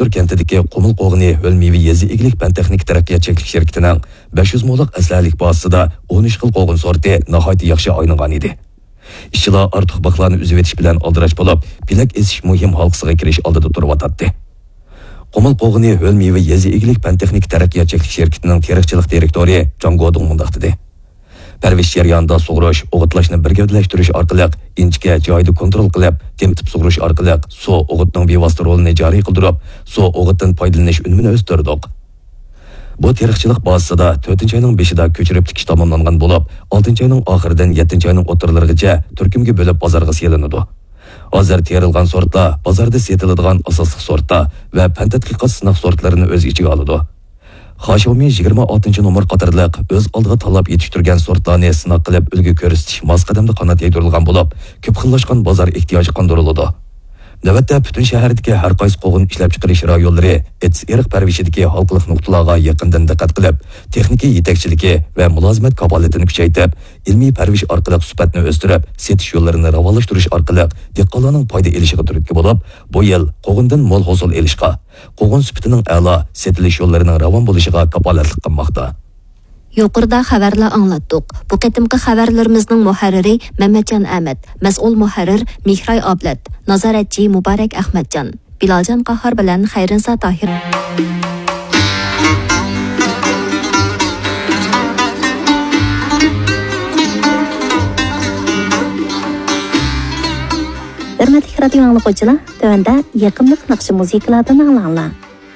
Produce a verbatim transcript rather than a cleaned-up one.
O'ztur kentidagi Qumul Qo'g'ini O'lmivi yezi eglik pan texnik taraqqiyot cheklik shirkatining besh yuz mo'liq aslalik basida o'n uch xil qo'g'in sorti nihoyat yaxshi aylangan edi. Ishchilar ortiq baqlarni uzib etish bilan aldirash bo'lib, bilak esish muhim halqasiga kirish oldida turib-o'tadi. Qumul Qo'g'ini O'lmivi yezi eglik pan texnik taraqqiyot cheklik shirkatining tariqchilik direktori Jangodong mundaq dedi. Parvish jarayonida sug'urish, o'g'itlashni birgavdlashtirish orqali inchga joyda kontrol qilib, temitib sug'urish orqali suv o'g'itning bevosita rolini joriy qildirib, suv o'g'itdan foydalanish unumini o'stirdik. Bu tariqchilik bazasida to'rtinchi oyning beshida ko'chirib tikish tamomlangan bo'lib, oltinchi oyning oxiridan yettinchi oyning o'rtalarigacha turkumga bo'lib bozorga selinadi. Hozir terilgan sortlar bozorda setiladigan asosli sortlar va fan tadqiqot sinov sortlarini o'z ichiga oladi. Xoshimi yigirma oltinchi nomer qatorliq o'z oldiga tanlab yetishtirgan sortlarni sinov qilib ulgu ko'rsatish mos qadamda qanot yaydirilgan bo'lib, ko'p xillashgan bozor ehtiyoji qondiriladi. Navbatda butun shahardagi har qaysi qo'g'in ishlab chiqarish rayonlari ets eriq parvishidagi xalqlik nuqtalarga yaqindan diqqat qilib, texnika yetakchiligi va mulozimat kafolatini kuchaytirib, ilmiy parvish orqali suhbatni o'stirib, setish yo'llarini rivojlashtirish orqali dehqonlarning foyda olishiga turtki bo'lib, bu yil qo'g'indan mo'l hosil olishga, qo'g'in sifatining a'lo, setilish yo'llarining ravon bo'lishiga kafolatlik qilmoqda. Yuqorida xabarlar anglatdik. Bu qatimqi xabarlarimizning muharriri Mamatjon Ahmad, mas'ul muharrir Mihray Ablat, nazoratchi Muborak Ahmadjon, Biloljon Qahhor bilan Xayrinsa Tohir. Hurmatli radio anglovchilar, tövəndə yaqinlik naqshi musiqalardan anglanglar.